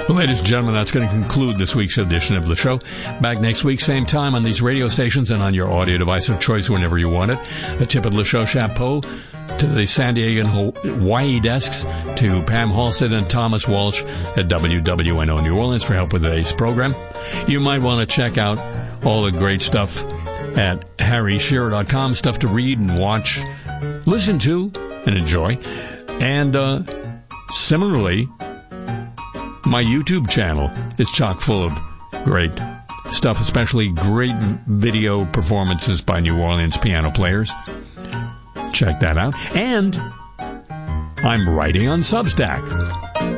Well, ladies and gentlemen, that's going to conclude this week's edition of the show. Back next week, same time on these radio stations and on your audio device of choice whenever you want it. A tip of Le Show Chapeau to the San Diego and Hawaii desks, to Pam Halstead and Thomas Walsh at WWNO New Orleans for help with today's program. You might want to check out all the great stuff at harryshearer.com, stuff to read and watch, listen to, and enjoy. And similarly, my YouTube channel is chock full of great stuff, especially great video performances by New Orleans piano players. Check that out. And I'm writing on Substack.